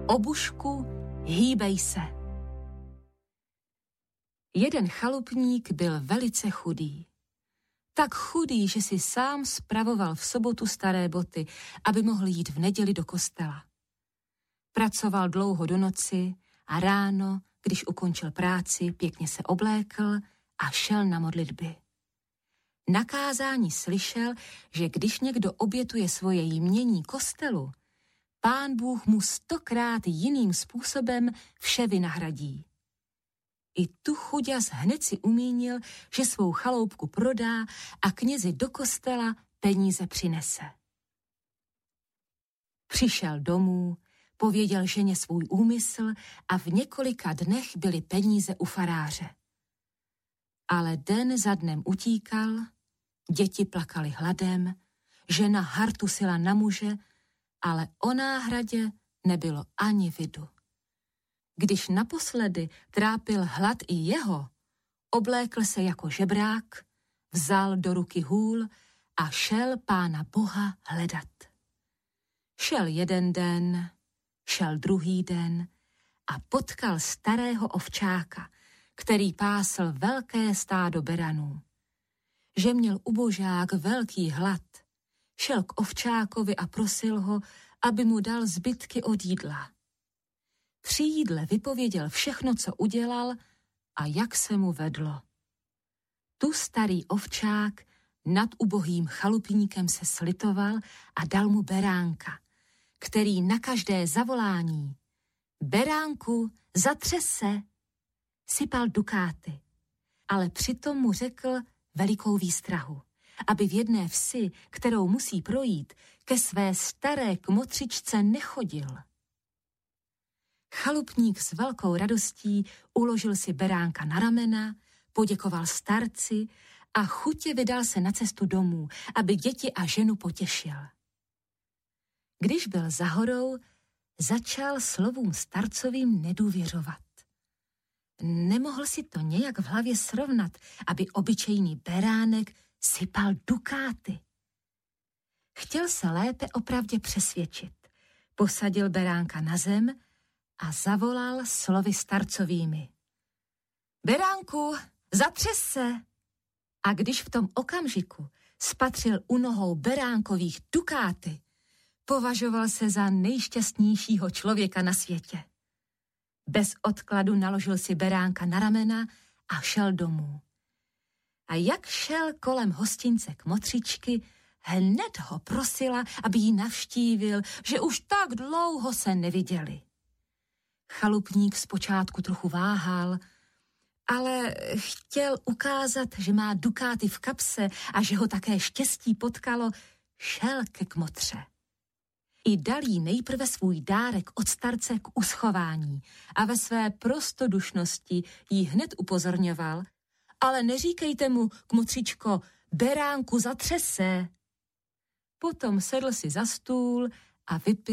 Obušku, hýbej se. Jeden chalupník byl velice chudý. Tak chudý, že si sám spravoval v sobotu staré boty, aby mohl jít v neděli do kostela. Pracoval dlouho do noci a ráno, když ukončil práci, pěkně se oblékl a šel na modlitby. Na kázání slyšel, že když někdo obětuje svoje jmění kostelu, Pán Bůh mu 100krát jiným způsobem vše vynahradí. I tu chuďas hned si umínil, že svou chaloupku prodá a knězi do kostela peníze přinese. Přišel domů, pověděl ženě svůj úmysl a v několika dnech byly peníze u faráře. Ale den za dnem utíkal, děti plakaly hladem, žena hartusila na muže, ale o náhradě nebylo ani vidu. Když naposledy trápil hlad i jeho, oblékl se jako žebrák, vzal do ruky hůl a šel Pána Boha hledat. Šel jeden den, šel druhý den a potkal starého ovčáka, který pásl velké stádo beranů. Že měl ubožák velký hlad, šel k ovčákovi a prosil ho, aby mu dal zbytky od jídla. Při jídle vypověděl všechno, co udělal a jak se mu vedlo. Tu starý ovčák nad ubohým chalupníkem se slitoval a dal mu beránka, který na každé zavolání beránku, zatřes se, sypal dukáty, ale přitom mu řekl velikou výstrahu, aby v jedné vsi, kterou musí projít, ke své staré kmotřičce nechodil. Chalupník s velkou radostí uložil si beránka na ramena, poděkoval starci a chutě vydal se na cestu domů, aby děti a ženu potěšil. Když byl za horou, začal slovům starcovým nedůvěřovat. Nemohl si to nějak v hlavě srovnat, aby obyčejný beránek sypal dukáty. Chtěl se lépe opravdě přesvědčit. Posadil beránka na zem a zavolal slovy starcovými. Beránku, zatřes se! A když v tom okamžiku spatřil u nohou beránkových dukáty, považoval se za nejšťastnějšího člověka na světě. Bez odkladu naložil si beránka na ramena a šel domů. A jak šel kolem hostince kmotřičky, hned ho prosila, aby ji navštívil, že už tak dlouho se neviděli. Chalupník zpočátku trochu váhal, ale chtěl ukázat, že má dukáty v kapse a že ho také štěstí potkalo, šel ke kmotře. I dal jí nejprve svůj dárek od starce k uschování a ve své prostodušnosti jí hned upozorňoval, ale neříkejte mu, kmotřičko, beránku, zatřes se. Potom sedl si za stůl a vypil